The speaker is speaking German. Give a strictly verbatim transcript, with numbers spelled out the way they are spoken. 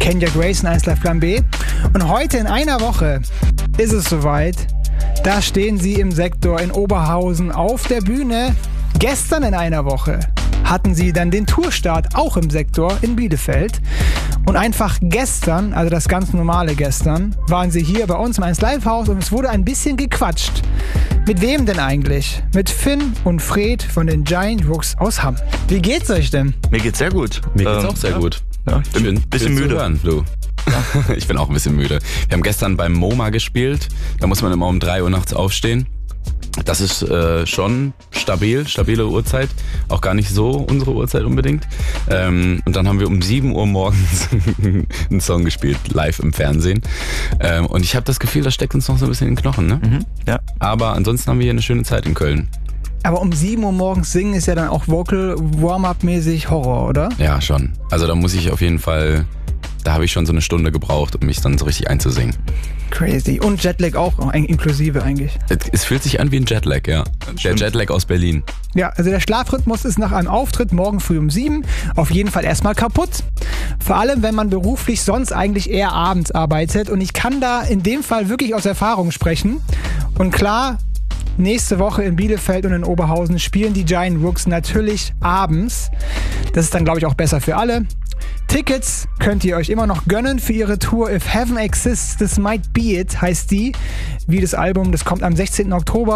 Kenya Grace in eins Live Plan B. Und heute in einer Woche ist es soweit. Da stehen sie im Sektor in Oberhausen auf der Bühne. Gestern in einer Woche hatten sie dann den Tourstart auch im Sektor in Bielefeld. Und einfach gestern, also das ganz normale gestern, waren sie hier bei uns im eins Live Haus und es wurde ein bisschen gequatscht. Mit wem denn eigentlich? Mit Finn und Fred von den Giant Rooks aus Hamm. Wie geht's euch denn? Mir geht's sehr gut. Mir geht's ähm, auch sehr ja. gut. Ja, ich bin ein bisschen müde. Hören, du. Ja. Ich bin auch ein bisschen müde. Wir haben gestern beim MoMA gespielt. Da muss man immer um drei Uhr nachts aufstehen. Das ist äh, schon stabil, stabile Uhrzeit. Auch gar nicht so unsere Uhrzeit unbedingt. Ähm, und dann haben wir um sieben Uhr morgens einen Song gespielt, live im Fernsehen. Ähm, und ich habe das Gefühl, das steckt uns noch so ein bisschen in den Knochen. Ne? Mhm, ja. Aber ansonsten haben wir hier eine schöne Zeit in Köln. Aber um sieben Uhr morgens singen ist ja dann auch Vocal Warm-Up-mäßig Horror, oder? Ja, schon. Also da muss ich auf jeden Fall, da habe ich schon so eine Stunde gebraucht, um mich dann so richtig einzusingen. Crazy. Und Jetlag auch, inklusive eigentlich. Es fühlt sich an wie ein Jetlag, ja. Der Jetlag aus Berlin. Ja, also der Schlafrhythmus ist nach einem Auftritt morgen früh um sieben auf jeden Fall erstmal kaputt. Vor allem, wenn man beruflich sonst eigentlich eher abends arbeitet. Und ich kann da in dem Fall wirklich aus Erfahrung sprechen. Und klar, nächste Woche in Bielefeld und in Oberhausen spielen die Giant Rooks natürlich abends. Das ist dann, glaube ich, auch besser für alle. Tickets könnt ihr euch immer noch gönnen für ihre Tour If Heaven Exists, This Might Be It heißt die. Wie das Album, das kommt am sechzehnten Oktober.